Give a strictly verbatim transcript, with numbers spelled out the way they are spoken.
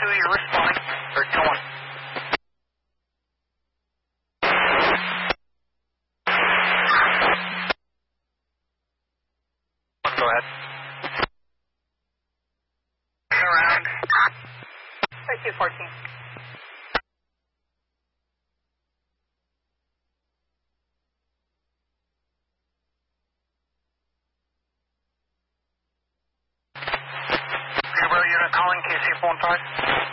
you're responding. Or going. Go ahead. Around. thirty-two fourteen. Gabriel unit calling K C four one five.